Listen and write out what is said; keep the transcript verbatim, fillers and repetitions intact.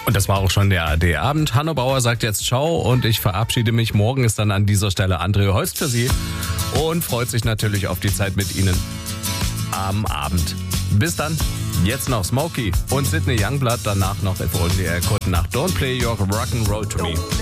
Und das war auch schon der A R D-Abend. Hanno Bauer sagt jetzt Ciao und ich verabschiede mich. Morgen ist dann an dieser Stelle André Holst für Sie und freut sich natürlich auf die Zeit mit Ihnen am Abend. Bis dann. Jetzt noch Smokey und Sydney Youngblood, danach noch If Only I Could nach Don't Play Your Rock'n'Roll to Me.